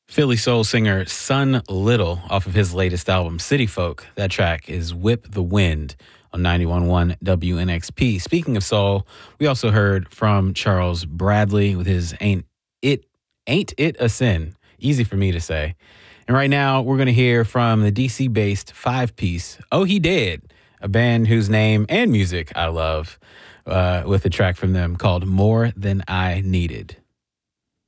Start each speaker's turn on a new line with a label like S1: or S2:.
S1: Philly soul singer Son Little off of his latest album, City Folk. That track is Whip the Wind on 91.1 WNXP. Speaking of soul, we also heard from Charles Bradley with his Ain't It a Sin. Easy for me to say. And right now, we're going to hear from the DC-based five-piece Oh He Dead, a band whose name and music I love, with a track from them called More Than I Needed.